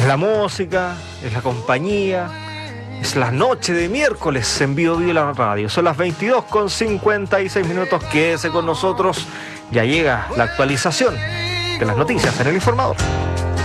la música, es la compañía, es la noche de miércoles en Bio Bio la radio. Son las 22:56. Quédese con nosotros, ya llega la actualización de las noticias en El Informador.